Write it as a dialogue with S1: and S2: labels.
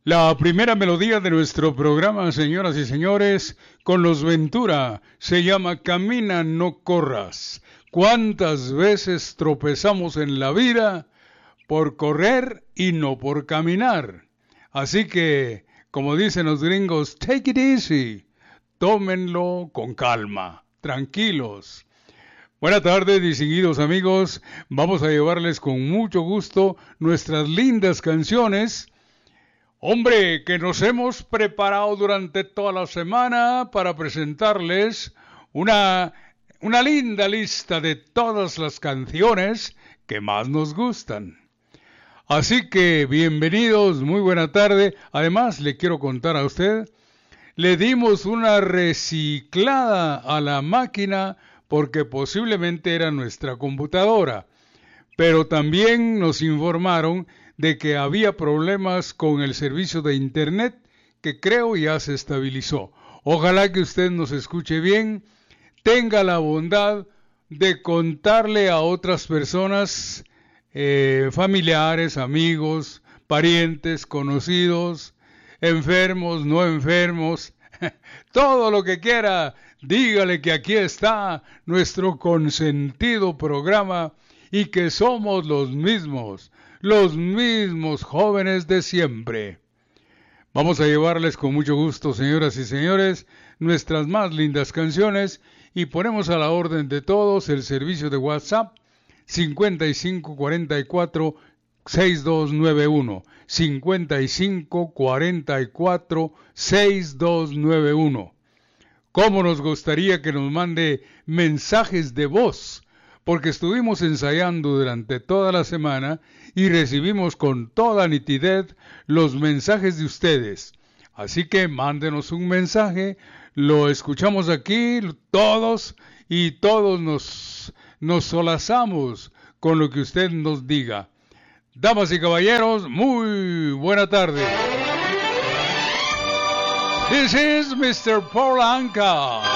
S1: La primera melodía de nuestro programa, señoras y señores, con los Ventura, se llama Camina, no corras. ¿Cuántas veces tropezamos en la vida por correr y no por caminar? Así que, como dicen los gringos, take it easy. Tómenlo con calma, tranquilos. Buenas tardes, distinguidos amigos. Vamos a llevarles con mucho gusto nuestras lindas canciones. Hombre, que nos hemos preparado durante toda la semana para presentarles una, una linda lista de todas las canciones que más nos gustan. Así que bienvenidos, muy buena tarde. Además, le quiero contar a usted, le dimos una reciclada a la máquina porque posiblemente era nuestra computadora. Pero también nos informaron de que había problemas con el servicio de internet que creo ya se estabilizó. Ojalá que usted nos escuche bien, tenga la bondad de contarle a otras personas, familiares, amigos, parientes, conocidos, enfermos, no enfermos, todo lo que quiera, dígale que aquí está nuestro consentido programa y que somos los mismos jóvenes de siempre. Vamos a llevarles con mucho gusto, señoras y señores, nuestras más lindas canciones y ponemos a la orden de todos el servicio de WhatsApp 5544 6291 5544 6291. ¿Cómo nos gustaría que nos mande mensajes de voz? Porque estuvimos ensayando durante toda la semana y recibimos con toda nitidez los mensajes de ustedes. Así que mándenos un mensaje, lo escuchamos aquí todos y todos nos solazamos con lo que usted nos diga. Damas y caballeros, muy buena tarde. This is Mr. Paul Anka.